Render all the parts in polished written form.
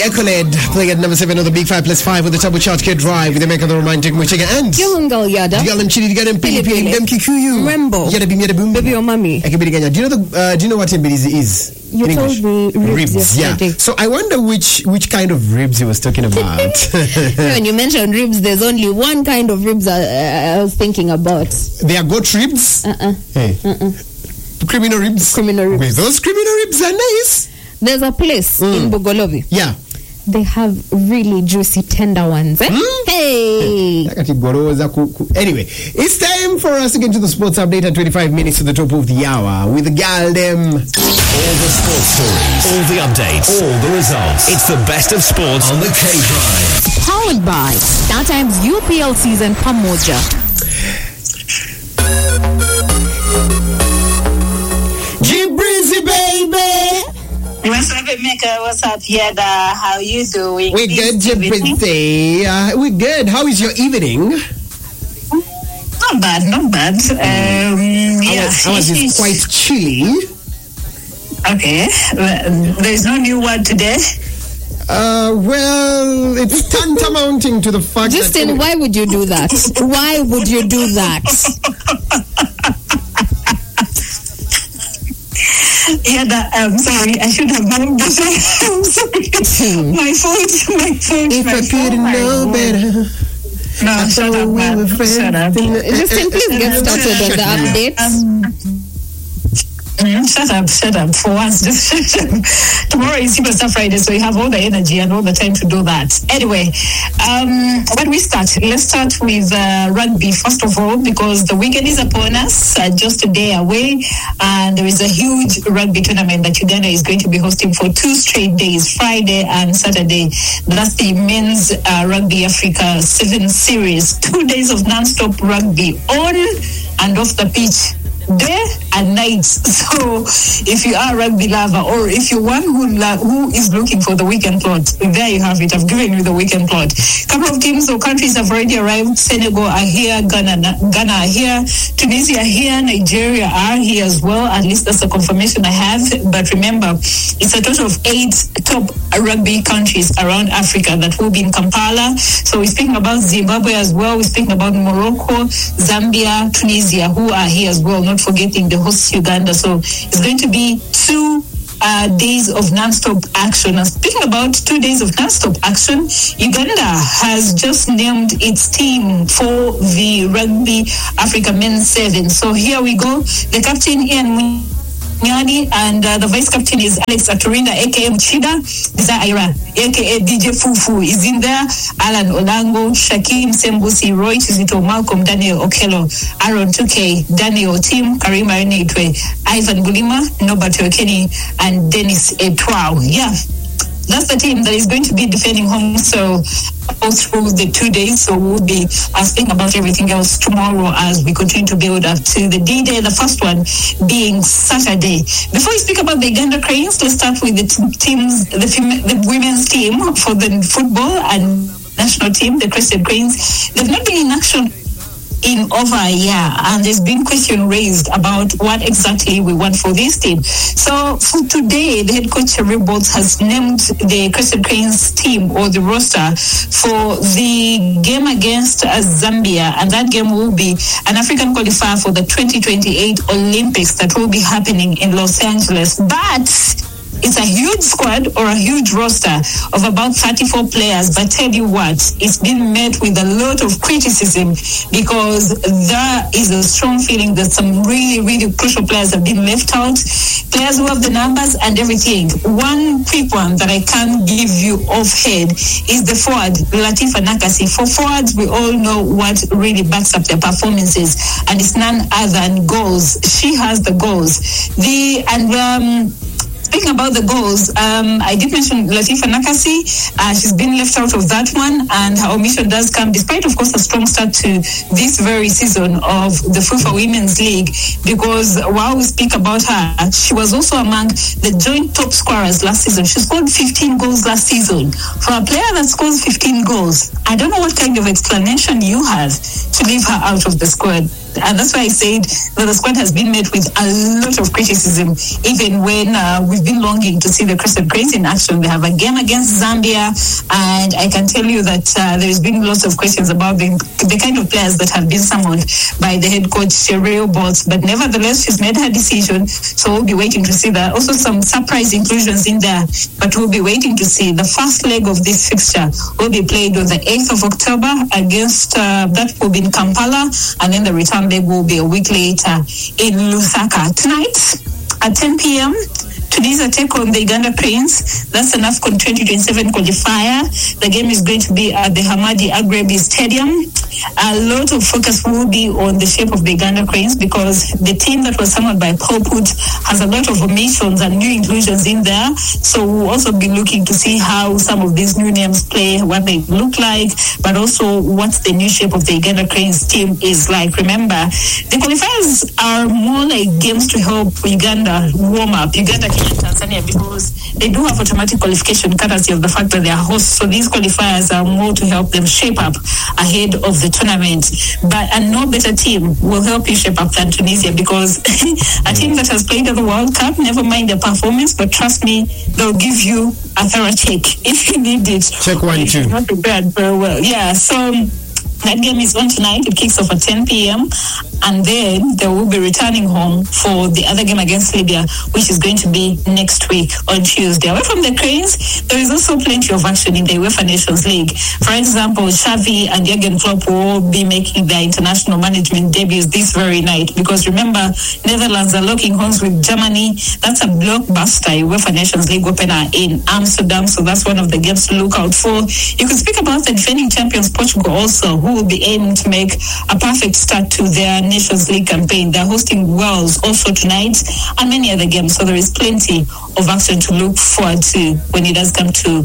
Accolade playing at number 7 on the Big 5 plus 5 with the Double Chart Kid Drive with the American Romantic Muchiga and Yungal Yada. Digalam Chili Digalam Pili Dem Kikuyu. Remember. Yada Bim Yada Boom. Baby or mommy. Do you know what Mbirizi is? You told me ribs yesterday. Yeah. So I wonder which kind of ribs he was talking about. When you mentioned ribs, there's only one kind of ribs I was thinking about. They are goat ribs? Hey. Criminal ribs? Criminal ribs. Wait, those criminal ribs are nice. There's a place in Bogolovi. Yeah. They have really juicy, tender ones. Eh? Hey! Anyway, it's time for us to get to the sports update at 25 minutes to the top of the hour with the gal them. All the sports stories, all the updates, all the results. It's the best of sports on the K-Drive. Powered by StarTimes UPL season Pamoja. G-Breezy, baby! What's up, Emeka? What's up, Yada? How you doing? We're good, G-Breezy. We're good. How is your evening? Not bad, not bad. Ours is quite chilly. Okay. There's no new word today. Well, it's tantamounting to the fact Justin, that... why would you do that? Why would you do that? Yeah, I'm sorry. I should have known better. I'm sorry. My fault. If I couldn't know better. No, shut up, man. Shut up. Justin, please get started on the updates. Shut up. For once, just shut up. Tomorrow is Superstar Friday, so you have all the energy and all the time to do that. Anyway, when we start, let's start with rugby, first of all, because the weekend is upon us, just a day away, and there is a huge rugby tournament that Uganda is going to be hosting for 2 straight days, Friday and Saturday. That's the Men's Rugby Africa 7 Series. 2 days of non-stop rugby on and off the pitch, day and night. So if you are a rugby lover, or if you're one who is looking for the weekend plot, there you have it. I've given you the weekend plot. A couple of teams or countries have already arrived. Senegal are here, Ghana are here, Tunisia are here, Nigeria are here as well. At least that's the confirmation I have. But remember, it's a total of 8 top rugby countries around Africa that will be in Kampala. So we're speaking about Zimbabwe as well. We're speaking about Morocco, Zambia, Tunisia, who are here as well, not forgetting the host Uganda. So it's going to be 2 days of non-stop action. And speaking about 2 days of non-stop action, Uganda has just named its team for the Rugby Africa Men's 7. So here we go. The captain, Ian Munyadi, and the vice captain is Alex Aturinda, aka Muchida. Zaira, aka DJ Fufu, is in there. Alan Olango, Shakim Sembusi, Roy Chizito, Malcolm, Daniel Okello, Aaron 2K, Daniel Tim, Karima Enetwe, Ivan Bulima, Norbert Okeni, and Dennis Etwao. Yeah, that's the team that is going to be defending home. So all through the 2 days, so we'll be asking about everything else tomorrow as we continue to build up to the D-Day, the first one being Saturday. Before we speak about the Uganda Cranes, let's start with the teams, the women's team for the football and national team, the Crested Cranes. They've not been in action in over a year, and there's been question raised about what exactly we want for this team. So for today, the head coach Sherry Bolts has named the Crested Cranes team or the roster for the game against Zambia, and that game will be an African qualifier for the 2028 Olympics that will be happening in Los Angeles. But it's a huge squad or a huge roster of about 34 players. But tell you what, it's been met with a lot of criticism because there is a strong feeling that some really, really crucial players have been left out. Players who have the numbers and everything. One quick one that I can give you offhand is the forward, Latifa Nakasi. For forwards, we all know what really backs up their performances, and it's none other than goals. She has the goals. Speaking about the goals, I did mention Latifa Nakasi. She's been left out of that one, and her omission does come despite, of course, a strong start to this very season of the FIFA Women's League, because while we speak about her, she was also among the joint top scorers last season. She scored 15 goals last season. For a player that scores 15 goals, I don't know what kind of explanation you have to leave her out of the squad. And that's why I said that the squad has been met with a lot of criticism, even when we've been longing to see the Crescent Cranes in action. They have a game against Zambia, and I can tell you that there's been lots of questions about the kind of players that have been summoned by the head coach, Cheryl Bolts. But nevertheless, she's made her decision, so we'll be waiting to see that. Also, some surprise inclusions in there, but we'll be waiting to see. The first leg of this fixture will be played on the 8th of October against, that will be in Kampala, and then the return leg will be a week later in Lusaka. Tonight at 10 p.m., Tunisia take on the Uganda Cranes. That's an AFCON 2027 qualifier. The game is going to be at the Hamadi Agrebi Stadium. A lot of focus will be on the shape of the Uganda Cranes because the team that was summoned by Paul Put has a lot of omissions and new inclusions in there. So we'll also be looking to see how some of these new names play, what they look like, but also what the new shape of the Uganda Cranes team is like. Remember, the qualifiers are more like games to help Uganda warm up. Uganda Tanzania, because they do have automatic qualification courtesy of the fact that they are hosts. So these qualifiers are more to help them shape up ahead of the tournament. But a no better team will help you shape up than Tunisia, because a team that has played at the World Cup, never mind their performance, but trust me, they'll give you a thorough check if you need it. Check 1, 2. Not prepared very well. Yeah, so that game is on tonight. It kicks off at 10 p.m. And then they will be returning home for the other game against Libya, which is going to be next week on Tuesday. Away from the Cranes, there is also plenty of action in the UEFA Nations League. For example, Xavi and Jurgen Klopp will be making their international management debuts this very night. Because remember, Netherlands are locking horns with Germany. That's a blockbuster UEFA Nations League opener in Amsterdam. So that's one of the games to look out for. You can speak about the defending champions Portugal also, who will be aiming to make a perfect start to their Nations League campaign. They're hosting Wales also tonight and many other games. So there is plenty of action to look forward to when it does come to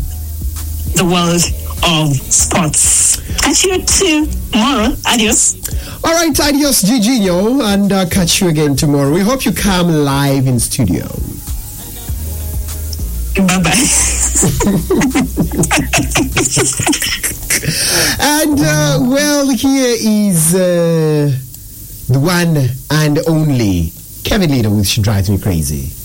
the world of sports. Catch you tomorrow. Adios. All right, adios, Giginho, and catch you again tomorrow. We hope you come live in studio. Bye-bye. And, well, here is the one and only Kevin Leader with She Drives Me Crazy.